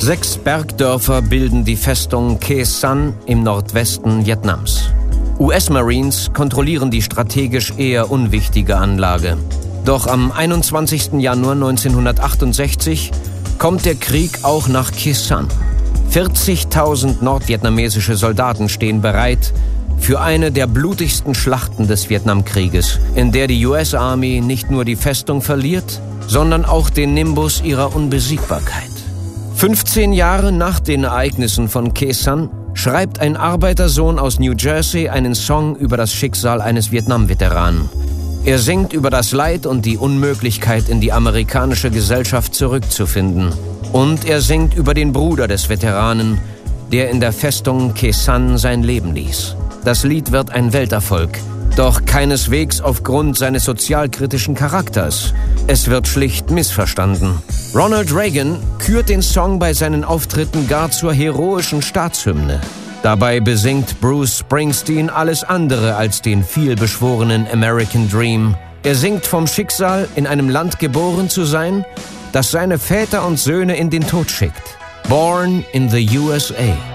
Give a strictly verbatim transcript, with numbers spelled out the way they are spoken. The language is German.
Sechs Bergdörfer bilden die Festung Khe Sanh im Nordwesten Vietnams. U S-Marines kontrollieren die strategisch eher unwichtige Anlage. Doch am einundzwanzigsten Januar neunzehnhundertachtundsechzig kommt der Krieg auch nach Khe Sanh. vierzigtausend nordvietnamesische Soldaten stehen bereit für eine der blutigsten Schlachten des Vietnamkrieges, in der die U S Army nicht nur die Festung verliert, sondern auch den Nimbus ihrer Unbesiegbarkeit. fünfzehn Jahre nach den Ereignissen von Khe Sanh schreibt ein Arbeitersohn aus New Jersey einen Song über das Schicksal eines Vietnam-Veteranen. Er singt über das Leid und die Unmöglichkeit, in die amerikanische Gesellschaft zurückzufinden. Und er singt über den Bruder des Veteranen, der in der Festung Khe Sanh sein Leben ließ. Das Lied wird ein Welterfolg, doch keineswegs aufgrund seines sozialkritischen Charakters. Es wird schlicht missverstanden. Ronald Reagan kürt den Song bei seinen Auftritten gar zur heroischen Staatshymne. Dabei besingt Bruce Springsteen alles andere als den vielbeschworenen American Dream. Er singt vom Schicksal, in einem Land geboren zu sein, das seine Väter und Söhne in den Tod schickt. Born in the U S A.